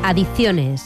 Adicciones.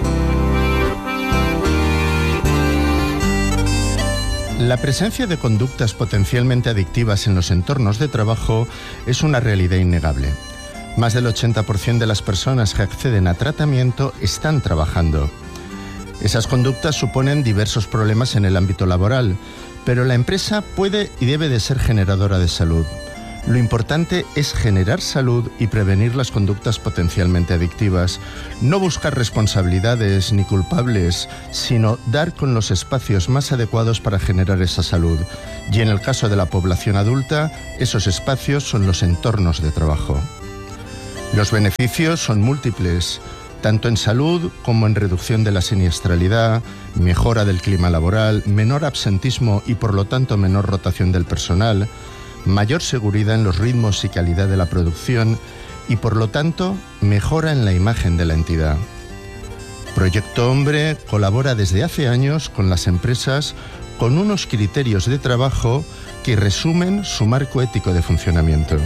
La presencia de conductas potencialmente adictivas en los entornos de trabajo es una realidad innegable. Más del 80% de las personas que acceden a tratamiento están trabajando. Esas conductas suponen diversos problemas en el ámbito laboral, pero la empresa puede y debe de ser generadora de salud. Lo importante es generar salud y prevenir las conductas potencialmente adictivas, no buscar responsabilidades ni culpables, sino dar con los espacios más adecuados para generar esa salud. Y en el caso de la población adulta, esos espacios son los entornos de trabajo. Los beneficios son múltiples, tanto en salud como en reducción de la siniestralidad, mejora del clima laboral, menor absentismo y por lo tanto menor rotación del personal, mayor seguridad en los ritmos y calidad de la producción y, por lo tanto, mejora en la imagen de la entidad. Proyecto Hombre colabora desde hace años con las empresas con unos criterios de trabajo que resumen su marco ético de funcionamiento.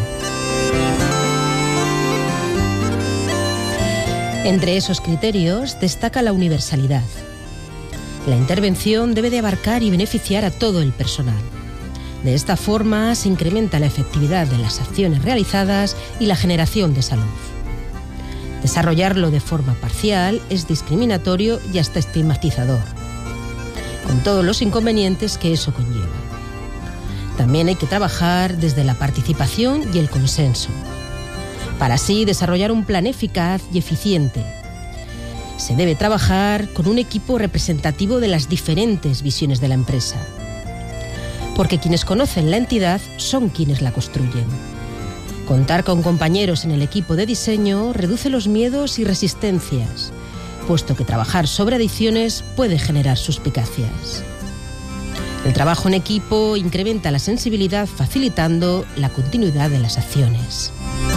Entre esos criterios destaca la universalidad. La intervención debe de abarcar y beneficiar a todo el personal. De esta forma se incrementa la efectividad de las acciones realizadas y la generación de salud. Desarrollarlo de forma parcial es discriminatorio y hasta estigmatizador, con todos los inconvenientes que eso conlleva. También hay que trabajar desde la participación y el consenso, para así desarrollar un plan eficaz y eficiente. Se debe trabajar con un equipo representativo de las diferentes visiones de la empresa, porque quienes conocen la entidad son quienes la construyen. Contar con compañeros en el equipo de diseño reduce los miedos y resistencias, puesto que trabajar sobre adicciones puede generar suspicacias. El trabajo en equipo incrementa la sensibilidad, facilitando la continuidad de las acciones.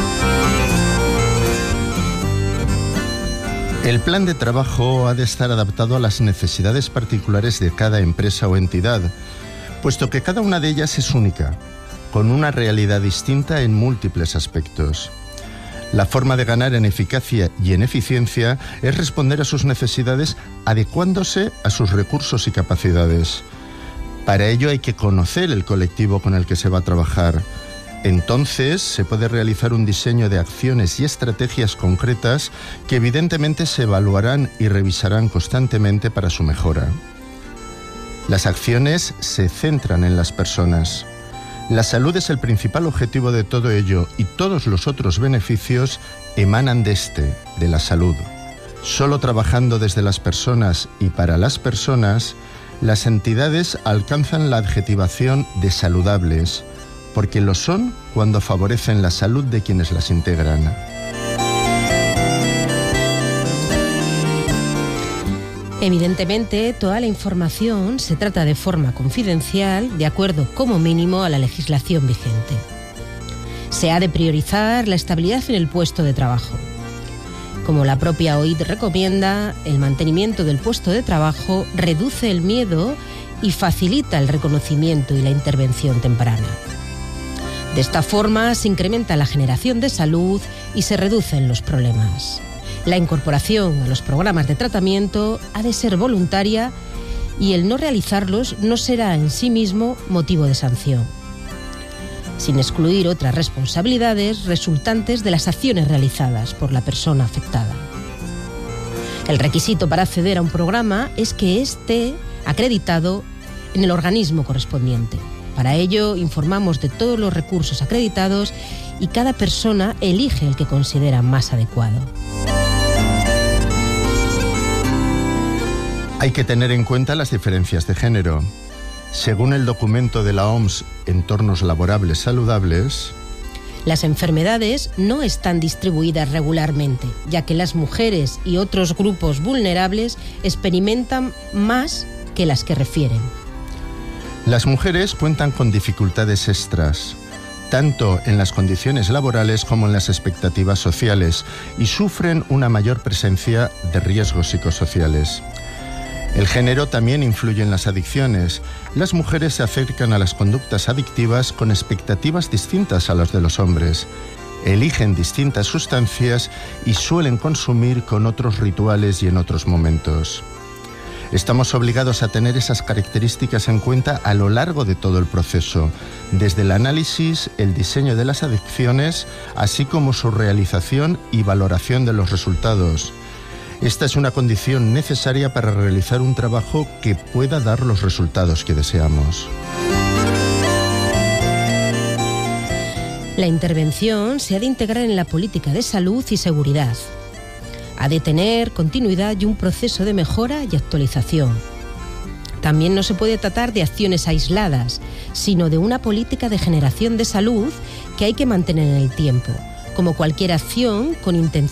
El plan de trabajo ha de estar adaptado a las necesidades particulares de cada empresa o entidad, puesto que cada una de ellas es única, con una realidad distinta en múltiples aspectos. La forma de ganar en eficacia y en eficiencia es responder a sus necesidades adecuándose a sus recursos y capacidades. Para ello hay que conocer el colectivo con el que se va a trabajar. Entonces se puede realizar un diseño de acciones y estrategias concretas que evidentemente se evaluarán y revisarán constantemente para su mejora. Las acciones se centran en las personas. La salud es el principal objetivo de todo ello y todos los otros beneficios emanan de la salud. Solo trabajando desde las personas y para las personas, las entidades alcanzan la adjetivación de saludables, porque lo son cuando favorecen la salud de quienes las integran. Evidentemente, toda la información se trata de forma confidencial, de acuerdo como mínimo a la legislación vigente. Se ha de priorizar la estabilidad en el puesto de trabajo. Como la propia OIT recomienda, el mantenimiento del puesto de trabajo reduce el miedo y facilita el reconocimiento y la intervención temprana. De esta forma se incrementa la generación de salud y se reducen los problemas. La incorporación a los programas de tratamiento ha de ser voluntaria y el no realizarlos no será en sí mismo motivo de sanción, sin excluir otras responsabilidades resultantes de las acciones realizadas por la persona afectada. El requisito para acceder a un programa es que esté acreditado en el organismo correspondiente. Para ello, informamos de todos los recursos acreditados y cada persona elige el que considera más adecuado. Hay que tener en cuenta las diferencias de género. Según el documento de la OMS Entornos Laborables Saludables, las enfermedades no están distribuidas regularmente, ya que las mujeres y otros grupos vulnerables experimentan más que las que refieren. Las mujeres cuentan con dificultades extras, tanto en las condiciones laborales como en las expectativas sociales, y sufren una mayor presencia de riesgos psicosociales. El género también influye en las adicciones. Las mujeres se acercan a las conductas adictivas con expectativas distintas a las de los hombres. eligen distintas sustancias y suelen consumir con otros rituales y en otros momentos. Estamos obligados a tener esas características en cuenta a lo largo de todo el proceso, desde el análisis, el diseño de las adicciones, así como su realización y valoración de los resultados. Esta es una condición necesaria para realizar un trabajo que pueda dar los resultados que deseamos. La intervención se ha de integrar en la política de salud y seguridad. Ha de tener continuidad y un proceso de mejora y actualización. También no se puede tratar de acciones aisladas, sino de una política de generación de salud que hay que mantener en el tiempo, como cualquier acción con intención